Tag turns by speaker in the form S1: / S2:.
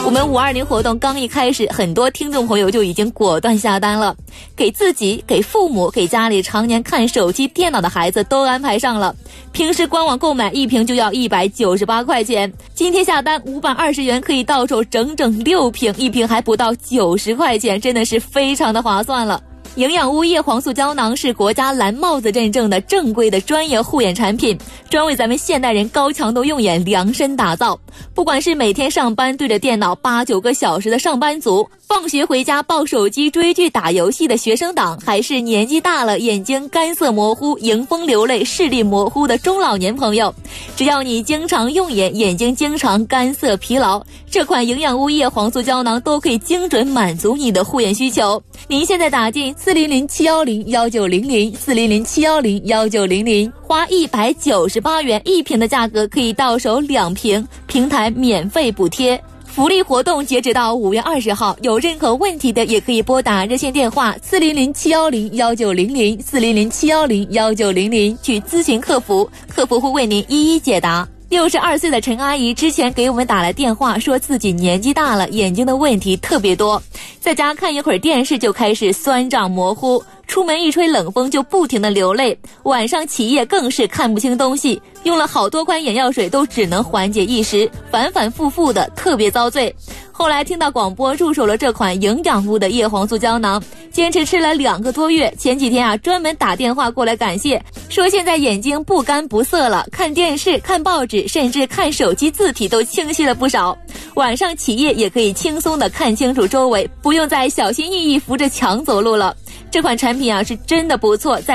S1: 我们520活动刚一开始，很多听众朋友就已经果断下单了，给自己、给父母、给家里常年看手机、电脑的孩子都安排上了。平时官网购买一瓶就要198块钱，今天下单520元可以到手整整6瓶，一瓶还不到90块钱，真的是非常的划算了。营养屋叶黄素胶囊是国家蓝帽子认证的正规的专业护眼产品，专为咱们现代人高强度用眼量身打造。不管是每天上班对着电脑8、9个小时的上班族，放学回家抱手机追剧打游戏的学生党，还是年纪大了眼睛干涩模糊、迎风流泪、视力模糊的中老年朋友，只要你经常用眼，眼睛经常干涩疲劳，这款营养屋叶黄素胶囊都可以精准满足你的护眼需求。您现在打进400-710-1900，400-710-1900，花198元1瓶的价格可以到手2瓶，平台免费补贴。福利活动截止到5月20号，有任何问题的也可以拨打热线电话400-710-1900，400-710-1900去咨询客服，客服会为您一一解答。62岁的陈阿姨之前给我们打来电话，说自己年纪大了，眼睛的问题特别多，在家看一会儿电视就开始酸胀模糊，出门一吹冷风就不停地流泪，晚上起夜更是看不清东西，用了好多款眼药水都只能缓解一时，反反复复的特别遭罪。后来听到广播入手了这款营养屋的叶黄素胶囊，坚持吃了2个多月，前几天专门打电话过来感谢，说现在眼睛不干不涩了，看电视、看报纸甚至看手机字体都清晰了不少，晚上起夜也可以轻松的看清楚周围，不用再小心翼翼扶着墙走路了。这款产品是真的不错，在